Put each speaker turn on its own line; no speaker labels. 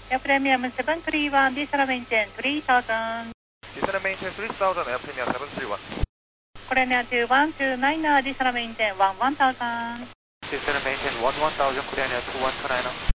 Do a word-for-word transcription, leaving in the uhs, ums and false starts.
Air Premium seven three one, diesel maintain three thousand.
Diesel maintain three thousand, Air Premium seven three one.
Korean two one two nine, diesel maintain one one thousand.
Diesel maintain one one thousand, Korean two one two nine.